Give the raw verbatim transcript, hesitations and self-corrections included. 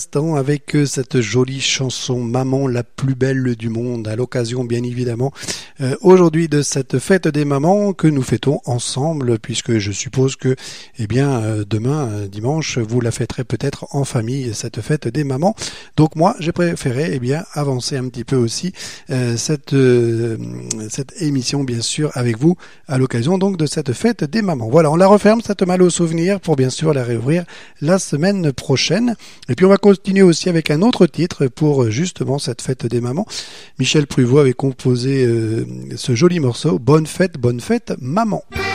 Avec cette jolie chanson Maman la plus belle du monde, à l'occasion bien évidemment euh, aujourd'hui de cette fête des mamans que nous fêtons ensemble, puisque je suppose que eh bien euh, demain euh, dimanche vous la fêterez peut-être en famille, cette fête des mamans. Donc moi j'ai préféré eh bien avancer un petit peu aussi euh, cette euh, cette émission bien sûr avec vous à l'occasion donc de cette fête des mamans. Voilà, on la referme cette malle au souvenir pour bien sûr la réouvrir la semaine prochaine. Et puis on va continuer aussi avec un autre titre pour justement cette fête des mamans. Michel Pruvot avait composé euh, ce joli morceau, Bonne fête, bonne fête, maman.